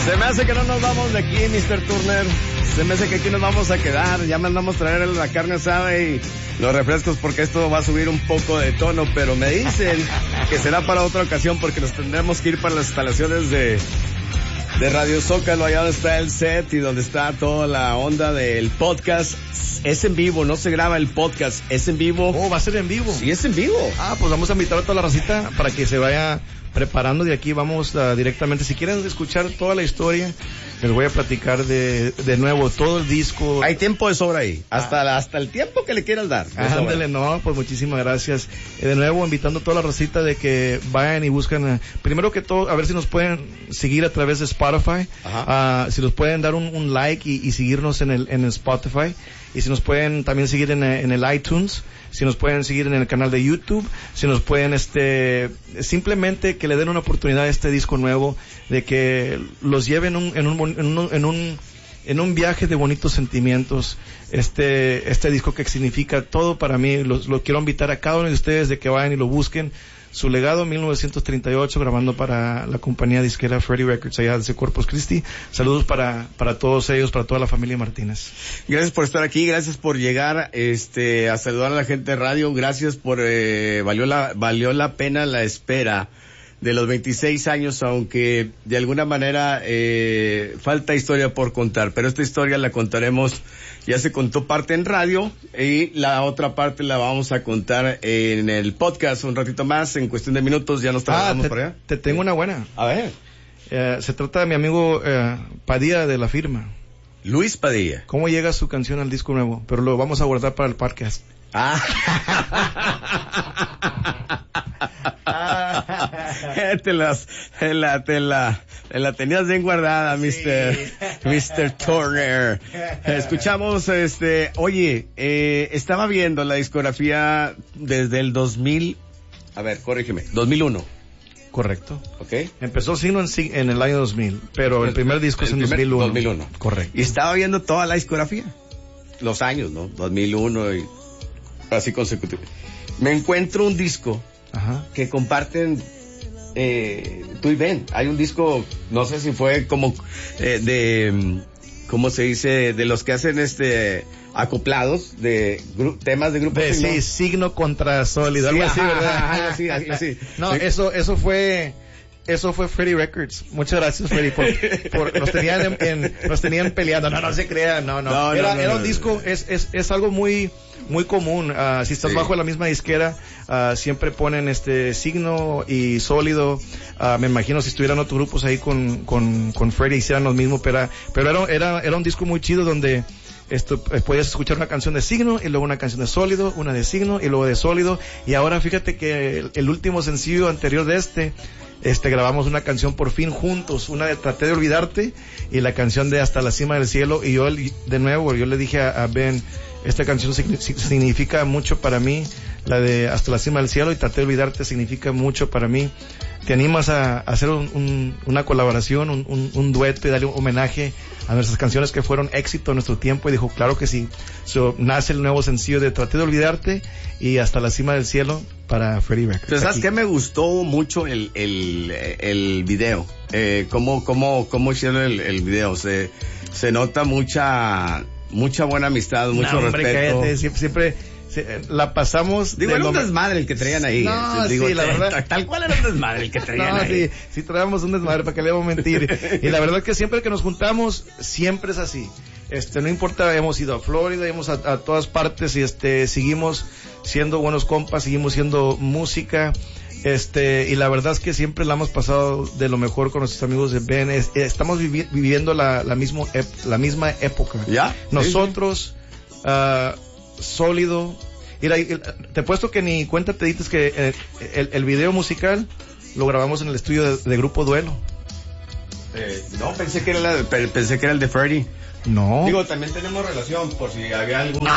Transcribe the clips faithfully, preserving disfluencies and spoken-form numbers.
Se me hace que no nos vamos de aquí, mister Turner. Se me hace que aquí nos vamos a quedar. Ya mandamos traer la carne asada y los refrescos porque esto va a subir un poco de tono, pero me dicen que será para otra ocasión porque nos tendremos que ir para las instalaciones de, de Radio Zócalo, allá donde está el set y donde está toda la onda del podcast. Es en vivo, no se graba el podcast, es en vivo. Oh, va a ser en vivo. Sí, es en vivo. Ah, pues vamos a invitar a toda la racita para que se vaya preparando. De aquí vamos uh, directamente. Si quieren escuchar toda la historia, les voy a platicar de, de nuevo todo el disco. Hay tiempo de sobra ahí, hasta, ah. hasta el tiempo que le quieras dar. Ándale, no, pues muchísimas gracias. Eh, de nuevo, invitando a toda la racita de que vayan y busquen, uh, primero que todo, a ver si nos pueden seguir a través de Spotify. Uh, si nos pueden dar un, un like y, y seguirnos en el, en el Spotify. Y si nos pueden también seguir en, en el iTunes, si nos pueden seguir en el canal de YouTube, si nos pueden, este, simplemente que le den una oportunidad a este disco nuevo, de que los lleven un, en un, en un, en un, en un viaje de bonitos sentimientos. Este, este disco que significa todo para mí, lo, lo quiero invitar a cada uno de ustedes de que vayan y lo busquen. Su legado, mil novecientos treinta y ocho, grabando para la compañía disquera Freddie Records allá de Corpus Christi. Saludos para, para todos ellos, para toda la familia Martínez. Gracias por estar aquí, gracias por llegar, este, a saludar a la gente de radio, gracias por, eh, valió la, valió la pena la espera de los veintiséis años, aunque de alguna manera, eh, falta historia por contar, pero esta historia la contaremos. Ya se contó parte en radio y la otra parte la vamos a contar en el podcast un ratito más, en cuestión de minutos ya nos trabajamos ah, te, por allá. Te tengo una buena. A ver. Eh, se trata de mi amigo eh, Padilla de La Firma. Luis Padilla. ¿Cómo llega su canción al disco nuevo? Pero lo vamos a guardar para el podcast. Ah. te las, te la, te la, te la tenías bien guardada, mister Sí. mister Turner. Escuchamos, este, oye, eh, estaba viendo la discografía desde el dos mil, a ver, corrígeme, dos mil uno. Correcto. Okay. Empezó Signo en, en el año dos mil, pero el, el primer disco el es en dos mil uno. dos mil uno. Correcto. Y estaba viendo toda la discografía, los años, ¿no? dos mil uno y así consecutivo. Me encuentro un disco. Ajá. Que comparten eh, tú y Ben. Hay un disco, no sé si fue como eh, de, ¿cómo se dice? De los que hacen este acoplados de gru- temas de grupo de, Signo. Sí, Signo contra Sólido, sí, algo así, ajá, ¿verdad? Algo así, algo así. No, sí. eso, eso fue. Eso fue Freddie Records. Muchas gracias, Freddie, por, por nos tenían en, en, nos tenían peleando. No, no se crean, no, no. no era, no, no, era no, un disco, no. es, es, es algo muy, muy común. Uh, si estás sí. bajo la misma disquera, uh, siempre ponen este Signo y Sólido. Uh, me imagino si estuvieran otros grupos ahí con, con, con Freddie hicieran lo mismo, pero, pero era, era, era un disco muy chido donde esto, eh, podías escuchar una canción de Signo y luego una canción de Sólido, una de Signo y luego de Sólido. Y ahora fíjate que el, el último sencillo anterior de este, Este, grabamos una canción por fin juntos, una de Traté de Olvidarte y la canción de Hasta la Cima del Cielo. Y yo, de nuevo, yo le dije a, a Ben, esta canción significa mucho para mí, la de Hasta la Cima del Cielo, y Traté de Olvidarte significa mucho para mí. ¿Te animas a, a hacer un, un, una colaboración, un, un, un dueto y darle un homenaje a nuestras canciones que fueron éxito en nuestro tiempo? Y dijo, claro que sí. So, nace el nuevo sencillo de Traté de Olvidarte y Hasta la Cima del Cielo para Freddie Records. Pero ¿sabes qué? Me gustó mucho el, el, el video. Eh, cómo, cómo, cómo hicieron el, el video. Se, se nota mucha, mucha buena amistad, mucho no, hombre, respeto. Cállate, siempre, siempre la pasamos. Digo, era un desmadre el que traían ahí. No, Digo, sí, la verdad. Tal, tal cual era un desmadre el que traían no, ahí. sí, sí traíamos un desmadre, para que le vamos a mentir. Y la verdad que siempre que nos juntamos, siempre es así. Este, no importa, hemos ido a Florida, hemos a, a todas partes y este, seguimos siendo buenos compas, seguimos siendo música. Este, y la verdad es que siempre la hemos pasado de lo mejor con nuestros amigos de Ben. Es, estamos vivi- viviendo la, la mismo, ep- la misma época. ¿Ya? Nosotros, sí, sí. Uh, Sólido. Mira, te he puesto que ni cuenta te dices que eh, el, el video musical lo grabamos en el estudio de, de Grupo Duelo. Eh, no, pensé que era la, pensé que era el de Freddie. No. Digo, también tenemos relación por si había algún.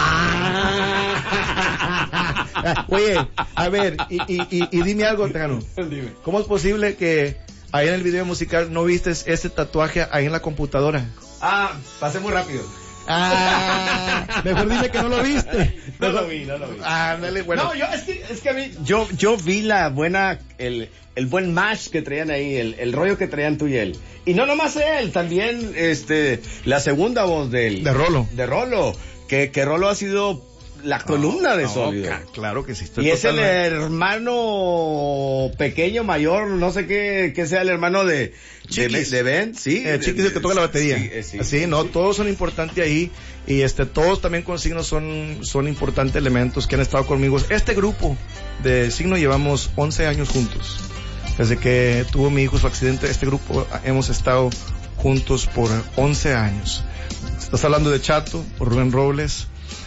Ah. Oye, a ver, y, y, y, y dime algo, Tejano. Dime. ¿Cómo es posible que ahí en el video musical no vistes ese tatuaje ahí en la computadora? Ah, pasé muy rápido. Ah, mejor dime que no lo viste. No lo vi, no lo vi. Ah, dale, bueno. No, yo, es que, es que a mí, yo, yo vi la buena, el, el buen match que traían ahí, el, el rollo que traían tú y él. Y no nomás él, también, este, la segunda voz de él. De Rolo. De Rolo. Que, que Rolo ha sido la columna no, de no, Sólido. Claro que sí. Estoy y es el totalmente... hermano pequeño, mayor, no sé qué, qué sea el hermano de, de, de Ben, sí. Eh, Chiquis el que toca la batería. Sí, eh, sí, Así, sí, no, sí. todos son importantes ahí y este, todos también con Signo son, son importantes elementos que han estado conmigo. Este grupo de Signo llevamos once años juntos. Desde que tuvo mi hijo su accidente, este grupo hemos estado juntos por once años. Estás hablando de Chato, por Rubén Robles,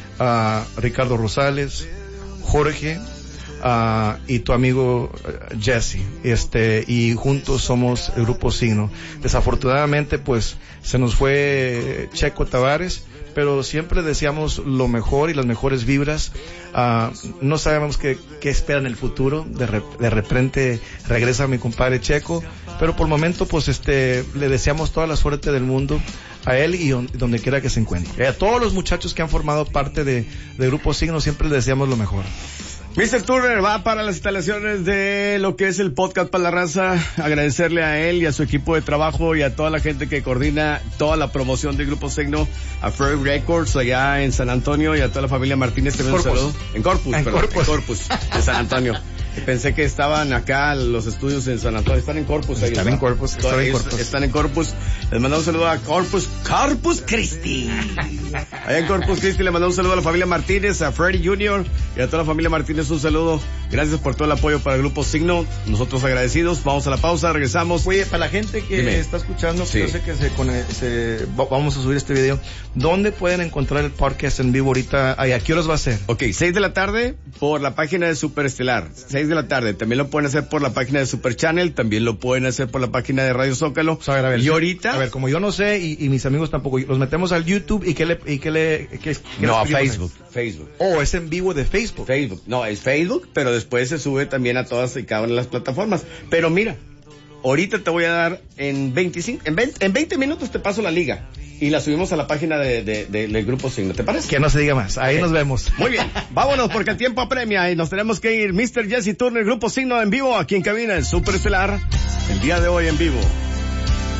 a uh, Ricardo Rosales, Jorge uh, y tu amigo uh, Jesse, este, y juntos somos el grupo Signo. Desafortunadamente pues se nos fue Checo Tavares, pero siempre deseamos lo mejor y las mejores vibras. Uh, no sabemos qué, qué espera en el futuro. De, re, de repente regresa mi compadre Checo, pero por el momento pues este le deseamos toda la suerte del mundo a él y on, donde quiera que se encuentre. A todos los muchachos que han formado parte de, de Grupo Signo siempre les deseamos lo mejor. mister Turner va para las instalaciones de lo que es el podcast para la raza. Agradecerle a él y a su equipo de trabajo y a toda la gente que coordina toda la promoción del Grupo Signo, a Fred Records allá en San Antonio y a toda la familia Martínez. Te un saludo. En Corpus, en perdón, Corpus. En Corpus, de San Antonio. Pensé que estaban acá los estudios en San Antonio. Están en Corpus. Ahí, están, en Corpus, están en Corpus. Están en Corpus. Les mandamos un saludo a Corpus, Corpus Christi. Allá en Corpus Christi le mandamos un saludo a la familia Martínez, a Freddy junior y a toda la familia Martínez un saludo. Gracias por todo el apoyo para el Grupo Signo. Nosotros agradecidos. Vamos a la pausa, regresamos. Oye, para la gente que Dime. está escuchando, Sí. yo sé que se, con, se, vamos a subir este video. ¿Dónde pueden encontrar el podcast en vivo ahorita? ¿A qué horas va a ser? Ok, seis de la tarde por la página de Superestelar. seis de la tarde. También lo pueden hacer por la página de Super Channel. También lo pueden hacer por la página de Radio Zócalo. O sea, a ver, a ver, y ahorita... A ver, como yo no sé y, y mis amigos tampoco, los metemos al YouTube y qué le... Y qué le qué, qué no, a le Facebook. Facebook. Oh, es en vivo de Facebook. Facebook. No, es Facebook, pero después se sube también a todas y cada una de las plataformas. Pero mira, ahorita te voy a dar en veinticinco, en veinte, en veinte minutos te paso la liga. Y la subimos a la página de, de, de, del Grupo Signo. ¿Te parece? Que no se diga más. Ahí okay. Nos vemos. Muy bien. Vámonos porque el tiempo apremia y nos tenemos que ir. mister Jesse Turner, Grupo Signo en vivo aquí en cabina en Superestelar. El día de hoy en vivo.